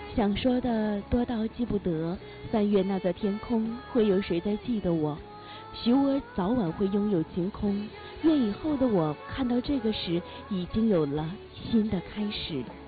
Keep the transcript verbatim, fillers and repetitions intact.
想说的多到记不得，翻越那个天空，会有谁在记得我？许我早晚会拥有晴空，愿以后的我看到这个时，已经有了新的开始。